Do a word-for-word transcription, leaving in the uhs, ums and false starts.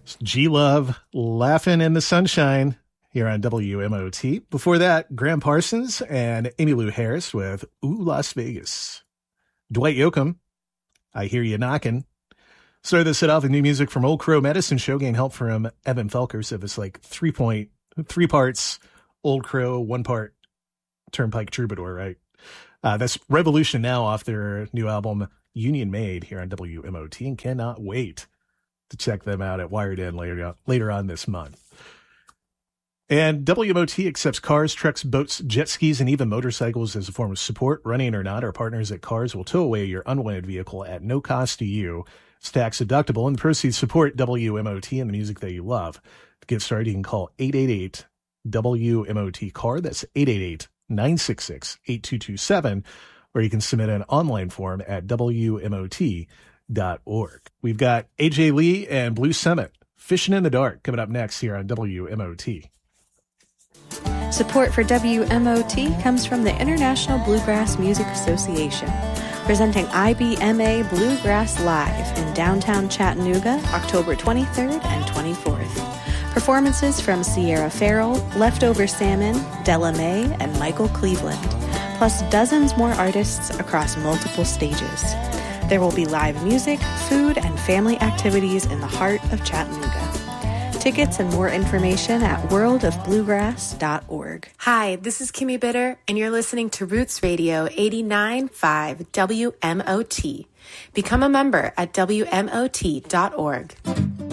G-Love, Laughing in the Sunshine here on W M O T. Before that, Graham Parsons and Emmylou Harris with Ooh, Las Vegas. Dwight Yoakam, I Hear You Knockin'. Started this set off with new music from Old Crow Medicine Show, gained help from Evan Felker. So it's like three point, three parts Old Crow, one part Turnpike Troubadour, right? Uh, that's Revolution Now off their new album Union Made here on W M O T, and cannot wait to check them out at Wired In later, later on this month. And W M O T accepts cars, trucks, boats, jet skis, and even motorcycles as a form of support. Running or not, our partners at Cars will tow away your unwanted vehicle at no cost to you. It's tax deductible, and the proceeds support W M O T and the music that you love. To get started, you can call eight eight eight W M O T C A R. That's eight eight eight, nine six six, eight two two seven. Or you can submit an online form at W M O T dot org. We've got A J Lee and Blue Summit, Fishing in the Dark, coming up next here on W M O T. Support for W M O T comes from the International Bluegrass Music Association, presenting I B M A Bluegrass Live in downtown Chattanooga, October twenty-third and twenty-fourth. Performances from Sierra Farrell, Leftover Salmon, Della Mae, and Michael Cleveland, plus dozens more artists across multiple stages. There will be live music, food, and family activities in the heart of Chattanooga. Tickets and more information at world of bluegrass dot org. Hi, this is Kimmy Bitter, and you're listening to Roots Radio eighty-nine point five W M O T. Become a member at W M O T dot org.